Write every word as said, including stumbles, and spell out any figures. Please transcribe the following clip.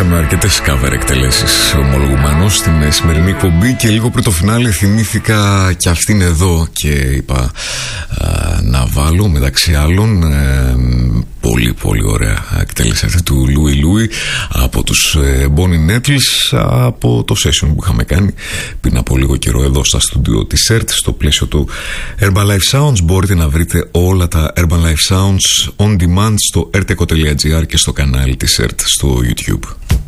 Παίξαμε αρκετές cover εκτελέσεις ομολογουμένως στην σημερινή εκπομπή και λίγο πριν το φινάλε θυμήθηκα και αυτήν εδώ και είπα α, να βάλω μεταξύ άλλων ε, πολύ πολύ ωραία εκτέλεση αυτή του Louie Louie από τους ε, Bonnie Nettles από το session που είχαμε κάνει πριν από λίγο καιρό εδώ στα στούντιο της ΕΡΤ στο πλαίσιο του Herbalife Sounds. Μπορείτε να βρείτε όλα τα Herbalife Sounds on demand στο erteco τελεία gr και στο κανάλι της ΕΡΤ στο YouTube.